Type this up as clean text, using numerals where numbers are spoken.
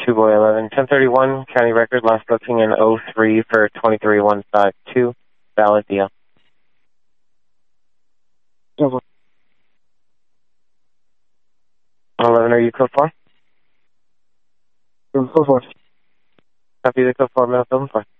Boy 11, 1031, county record, last booking in 03 for 23152, valid deal. 11, are you code 4? Code 4. Copy the code 4, middle film 4.